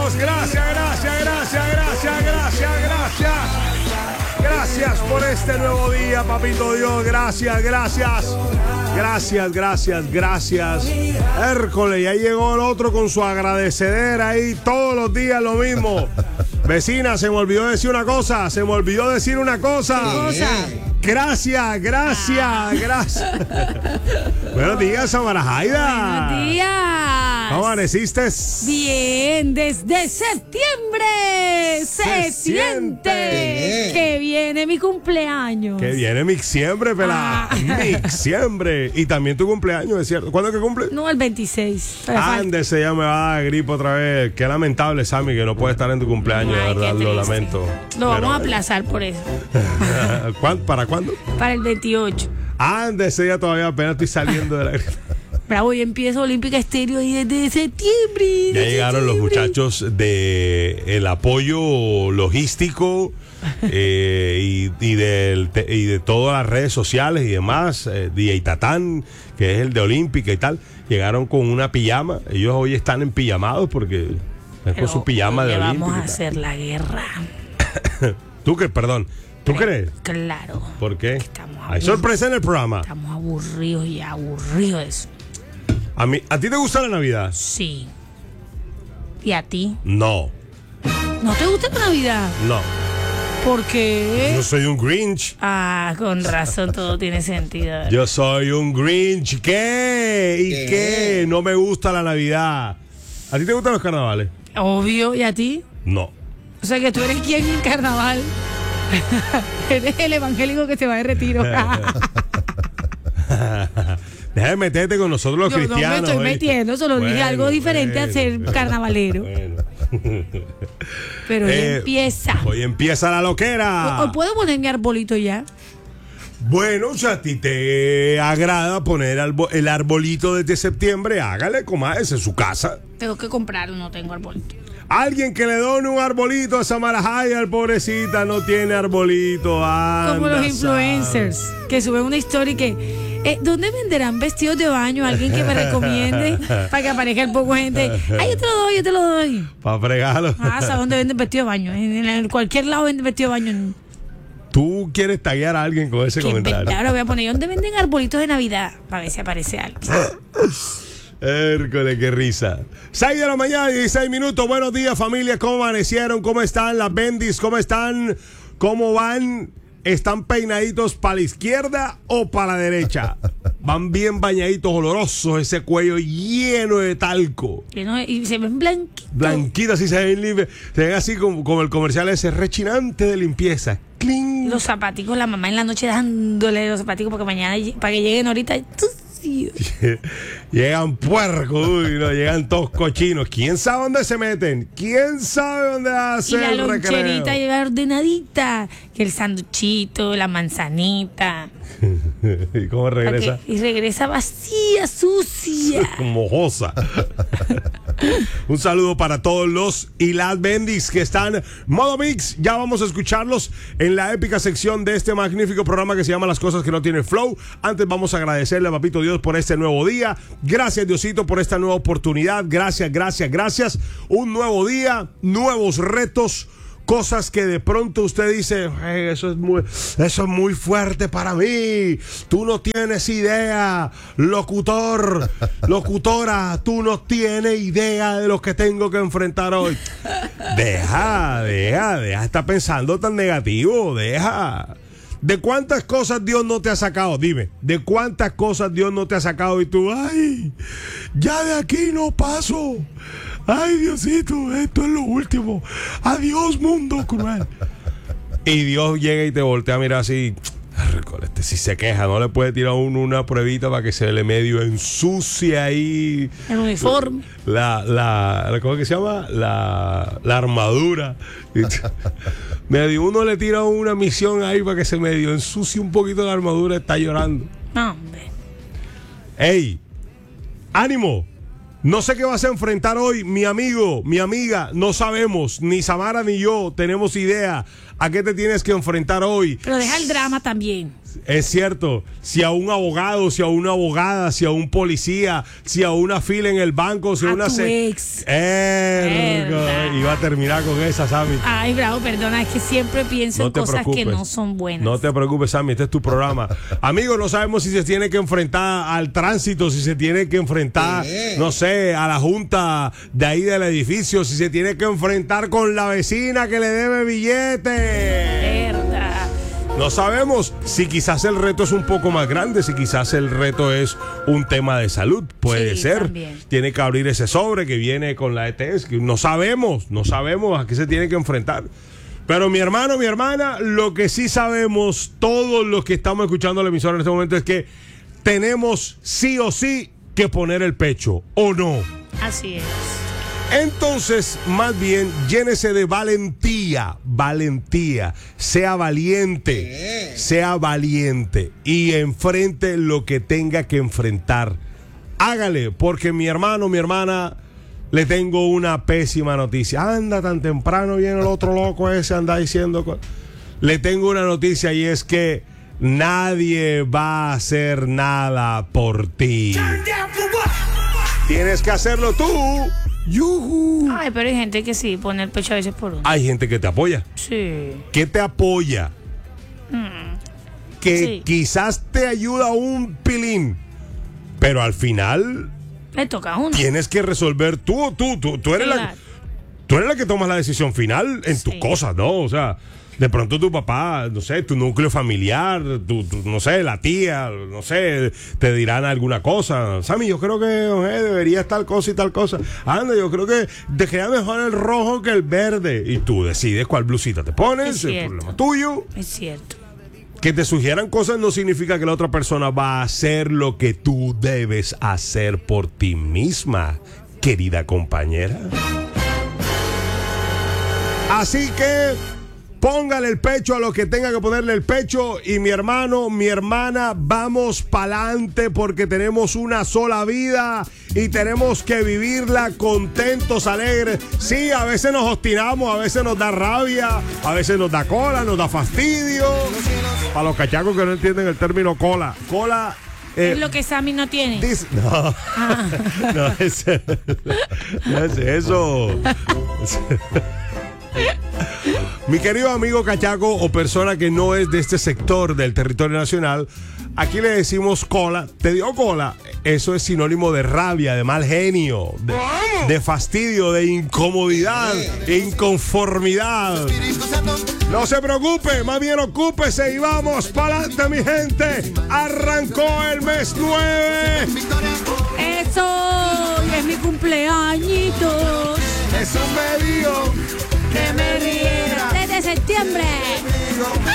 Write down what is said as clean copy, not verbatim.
Dios, gracias. Gracias por este nuevo día, papito Dios. Gracias. Hércules, ya llegó el otro con su agradecedera ahí todos los días lo mismo. Vecina, se me olvidó decir una cosa. ¿Qué cosa? Gracias. Buenos días, Samara Jaida. Buenos días. ¿Cómo amaneciste? Bien, desde septiembre se siente que viene mi cumpleaños. Que viene Mixtiembre, pelada. Mixtiembre. Y también tu cumpleaños, ¿es cierto? ¿Cuándo es que cumple? No, el 26. Antes ya me va a dar gripe otra vez. Qué lamentable, Sammy, que no puede estar en tu cumpleaños, de verdad, lo lamento. Lo vamos a aplazar por eso. ¿Para cuándo? Para el 28. Antes ya todavía apenas estoy saliendo de la gripe. Bravo, y empieza Olímpica Estéreo y desde septiembre. Ya llegaron los muchachos de el apoyo logístico y de todas las redes sociales y demás. DJ Tatán, que es el de Olímpica y tal, llegaron con una pijama. Ellos hoy están en pijamados porque es con su pijama de Olímpica. Vamos a hacer la guerra. ¿Tú qué? Perdón. ¿Tú crees? Claro. ¿Por qué? Hay sorpresa en el programa. Estamos aburridos de eso. ¿A ti te gusta la Navidad? Sí. ¿Y a ti? No. ¿No te gusta la Navidad? No. ¿Por qué? Yo soy un Grinch. Con razón, todo tiene sentido. Yo soy un Grinch. ¿Qué? ¿Y qué? No me gusta la Navidad. ¿A ti te gustan los carnavales? Obvio. ¿Y a ti? No. O sea que tú eres quien en el carnaval. Eres el evangélico que se va de retiro. Deja de meterte con nosotros los cristianos. No me estoy metiendo, solo dije algo diferente a ser carnavalero. Pero hoy empieza la loquera. ¿O puedo poner mi arbolito ya? Bueno, si a ti te agrada poner el arbolito desde septiembre, hágale, comadre, en su casa. Tengo que comprarlo, no tengo arbolito. Alguien que le done un arbolito a Samara Jaya, pobrecita, no tiene arbolito. Como los influencers que suben una historia y que ¿dónde venderán vestidos de baño? Alguien que me recomiende para que aparezca el poco gente. Ay, yo te lo doy. Para fregarlo. ¿Sabes dónde venden vestidos de baño? En cualquier lado venden vestidos de baño. Tú quieres taguear a alguien con ese comentario. Ahora voy a poner ¿dónde venden arbolitos de Navidad? Para ver si aparece alguien. Hércules, qué risa. 6 de la mañana, 16 minutos. Buenos días, familia. ¿Cómo amanecieron? ¿Cómo están las bendis? ¿Cómo están? ¿Cómo van? ¿Están peinaditos para la izquierda o para la derecha? Van bien bañaditos, olorosos, ese cuello lleno de talco. Y se ven blanquitos. Blanquitos, así se ven limpios. Se ven así como el comercial ese rechinante de limpieza. ¡Cling! Los zapaticos, la mamá en la noche dándole los zapaticos porque mañana, para que lleguen ahorita. Llegan puercos, llegan todos cochinos. ¿Quién sabe dónde se meten? ¿Quién sabe dónde hacen el recreo? Y la loncherita lleva ordenadita, que el sanduchito, la manzanita. ¿Y cómo regresa? Y regresa vacía, sucia. Mojosa. Un saludo para todos los y las bendis que están modo mix. Ya vamos a escucharlos en la épica sección de este magnífico programa que se llama Las Cosas que no tienen flow. Antes vamos a agradecerle a Papito Dios por este nuevo día. Gracias, Diosito, por esta nueva oportunidad. Gracias. Un nuevo día, nuevos retos. Cosas que de pronto usted dice, eso es muy fuerte para mí. Tú no tienes idea, locutora, tú no tienes idea de lo que tengo que enfrentar hoy. Deja estar pensando tan negativo, deja. ¿De cuántas cosas Dios no te ha sacado? Dime, ¿de cuántas cosas Dios no te ha sacado? Y tú, ay, ya de aquí no paso. Ay, Diosito, esto es lo último. Adiós, mundo cruel. Y Dios llega y te voltea a mirar así. Si se queja, no le puede tirar una pruebita para que se le medio ensucie ahí el uniforme. ¿Cómo es que se llama? La armadura. Medio uno le tira una misión ahí para que se medio ensucie un poquito la armadura. Está llorando. No, hombre. ¡Ey! ¡Ánimo! No sé qué vas a enfrentar hoy, mi amigo, mi amiga. No sabemos, ni Samara ni yo tenemos idea a qué te tienes que enfrentar hoy. Pero deja el drama también. Es cierto, si a un abogado, si a una abogada, si a un policía, si a una fila en el banco, si a una ex. iba a terminar con esa, Sammy. Ay, bravo, perdona, es que siempre pienso en cosas que no son buenas. No te preocupes, Sammy, este es tu programa. Amigo, no sabemos si se tiene que enfrentar al tránsito, si se tiene que enfrentar, no sé, a la junta de ahí del edificio, si se tiene que enfrentar con la vecina que le debe billete. Verdad. No sabemos si quizás el reto es un poco más grande, si quizás el reto es un tema de salud. Puede ser. También. Tiene que abrir ese sobre que viene con la ETS. No sabemos a qué se tiene que enfrentar. Pero mi hermano, mi hermana, lo que sí sabemos, todos los que estamos escuchando la emisora en este momento, es que tenemos sí o sí que poner el pecho, ¿o no? Así es. Entonces, más bien, llénese de valentía, sea valiente y enfrente lo que tenga que enfrentar. Hágale, porque mi hermano, mi hermana, le tengo una pésima noticia. Anda, tan temprano viene el otro loco ese, anda diciendo. Le tengo una noticia y es que nadie va a hacer nada por ti. Tienes que hacerlo tú. ¡Yuhu! Ay, pero hay gente que sí pone el pecho a veces por uno. Hay gente que te apoya. Sí. ¿Qué te apoya? Que Sí. quizás te ayuda un pilín, pero al final Le toca a uno. tienes que resolver tú eres Claro. tú eres la que tomas la decisión final en tus Sí. cosas, ¿no? O sea, de pronto tu papá, no sé, tu núcleo familiar, no sé, la tía, no sé, te dirán alguna cosa. Sammy, yo creo que deberías tal cosa y tal cosa. Anda, yo creo que te queda mejor el rojo que el verde. Y tú decides cuál blusita te pones, Es el cierto. problema tuyo. Es cierto. Que te sugieran cosas no significa que la otra persona va a hacer lo que tú debes hacer por ti misma, querida compañera. Así que póngale el pecho a lo que tenga que ponerle el pecho. Y mi hermano, mi hermana, vamos pa'lante porque tenemos una sola vida y tenemos que vivirla contentos, alegres. Sí, a veces nos obstinamos, a veces nos da rabia, a veces nos da cola, nos da fastidio. Para los cachacos que no entienden el término cola. Cola Es lo que Sammy no tiene. no, no es eso. Mi querido amigo cachaco o persona que no es de este sector del territorio nacional, aquí le decimos cola. ¿Te dio cola? Eso es sinónimo de rabia, de mal genio, de fastidio, de incomodidad, inconformidad. No se preocupe, más bien ocúpese y vamos para adelante, mi gente. Arrancó el mes 9. Eso, y es mi cumpleañitos. Eso me dio Que me riera desde septiembre.